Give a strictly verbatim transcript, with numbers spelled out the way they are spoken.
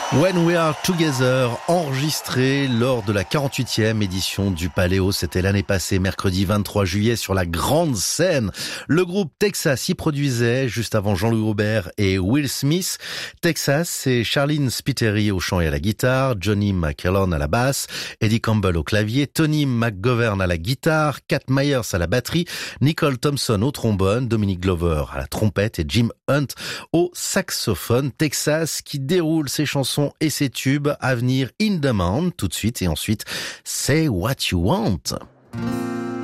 When We Are Together, enregistré lors de la quarante-huitième édition du Paléo, c'était l'année passée, mercredi vingt-trois juillet, sur la grande scène. Le groupe Texas y produisait, juste avant Jean-Louis Aubert et Will Smith. Texas, c'est Charlene Spiteri au chant et à la guitare, Johnny McKellon à la basse, Eddie Campbell au clavier, Tony McGovern à la guitare, Cat Myers à la batterie, Nicole Thompson au trombone, Dominic Glover à la trompette et Jim Hunt au saxophone. Texas qui déroule ses chansons et ses tubes à venir. In Demand tout de suite et ensuite Say What You Want.